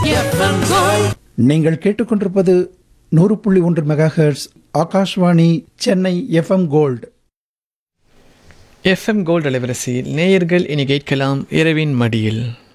FM gold. நீங்கள் கேட்டுக்கொண்டிருப்பது 100.1 megahertz Akashvani Chennai FM gold. FM gold அலைவரிசையில் நேயர்கள் இனி கேட்கலாம் இரவின் மடியில்.